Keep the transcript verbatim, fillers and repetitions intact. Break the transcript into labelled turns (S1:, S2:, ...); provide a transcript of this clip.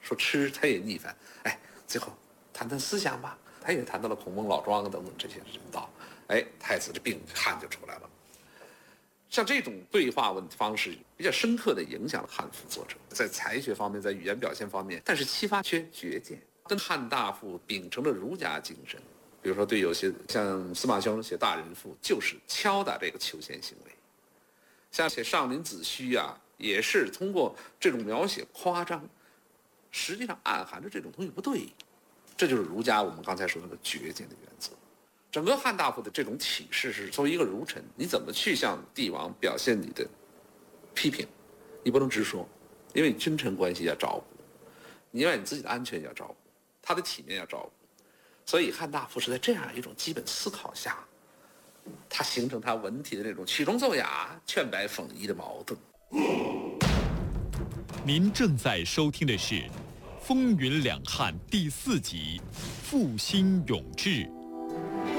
S1: 说吃他也逆反，哎，最后谈谈思想吧，他也谈到了孔孟老庄等等这些人道，哎，太子这病汗就出来了。像这种对话问方式比较深刻地影响了汉赋作者，在才学方面，在语言表现方面，但是启发缺绝见，跟汉大赋秉承了儒家精神。比如说，对有些像司马兄写《大人赋》，就是敲打这个求贤行为；像写《上林子虚》啊，也是通过这种描写夸张，实际上暗含着这种东西不对。这就是儒家我们刚才说那个绝见的原则。整个汉大赋的这种启示是，作为一个儒臣，你怎么去向帝王表现你的批评？你不能直说，因为君臣关系要照顾，你要你自己的安全要照顾，他的体面要照顾。所以汉大赋是在这样一种基本思考下，它形成它文体的那种曲中奏雅、劝白讽夷的矛盾。
S2: 您正在收听的是《风云两汉》第四集《复兴永志》。